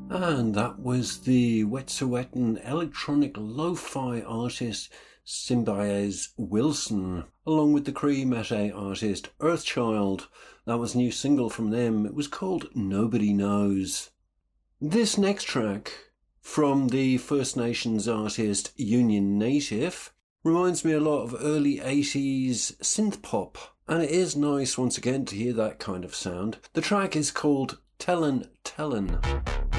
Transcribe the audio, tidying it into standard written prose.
And that was the Wet'suwet'en electronic lo-fi artist Symbioz Wilson, along with the Cree Metal artist Earthchild. That was a new single from them. It was called Nobody Knows. This next track, from the First Nations artist Union Native, reminds me a lot of early 80s synth pop, and it is nice once again to hear that kind of sound. The track is called Tellin' Tellin'.